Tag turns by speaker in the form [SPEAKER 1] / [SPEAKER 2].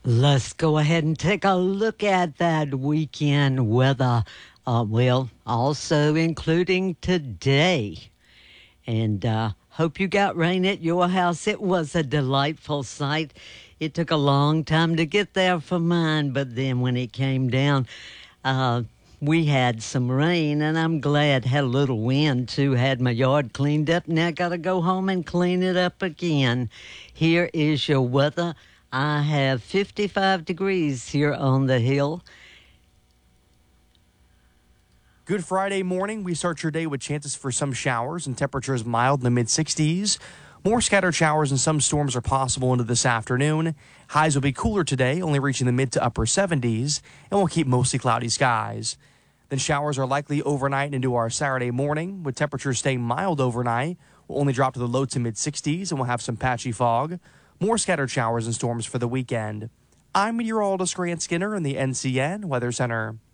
[SPEAKER 1] Let's go ahead and take a look at that weekend weather. Also including today. And hope you got rain at your house. It was a delightful sight. It took a long time to get there for mine, but then when it came down, we had some rain, and I'm glad. Had a little wind, too. Had my yard cleaned up. Now I got to go home and clean it up again. Here is your weather. I have 55 degrees here on the hill.
[SPEAKER 2] Good Friday morning. We start your day with chances for some showers and temperatures mild in the mid-60s. More scattered showers and some storms are possible into this afternoon. Highs will be cooler today, only reaching the mid to upper 70s, and we'll keep mostly cloudy skies. Then showers are likely overnight and into our Saturday morning, with temperatures staying mild overnight. We'll only drop to the low to mid-60s, and we'll have some patchy fog. More scattered showers and storms for the weekend. I'm meteorologist Grant Skinner in the NCN Weather Center.